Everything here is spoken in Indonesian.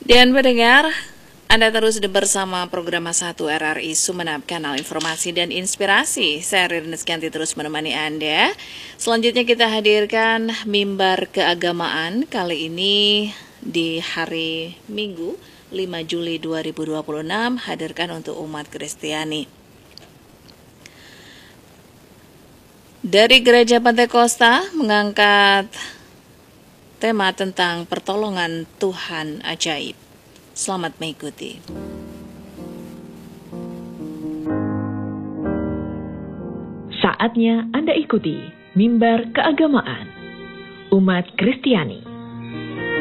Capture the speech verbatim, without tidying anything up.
Dan pendengar, Anda terus bersama program satu R R I Sumeneb, kanal informasi dan inspirasi. Saya Ririn Eskanti terus menemani Anda. Selanjutnya kita hadirkan mimbar keagamaan kali ini di hari Minggu lima Juli dua ribu dua puluh enam, hadirkan untuk umat Kristiani. Dari Gereja Pantai Kosta mengangkat tema tentang pertolongan Tuhan ajaib. Selamat mengikuti. Saatnya Anda ikuti Mimbar Keagamaan Umat Kristiani.